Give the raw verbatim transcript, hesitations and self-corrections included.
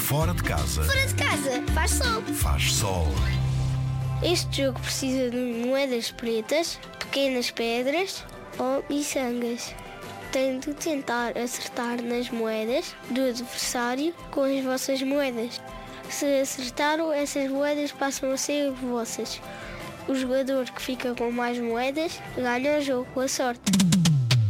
Fora de casa. Fora de casa, faz sol. Faz sol. Este jogo precisa de moedas pretas, pequenas pedras ou miçangas. Tem de tentar acertar nas moedas do adversário com as vossas moedas. Se acertaram, essas moedas passam a ser vossas. O jogador que fica com mais moedas ganha o jogo com a sorte.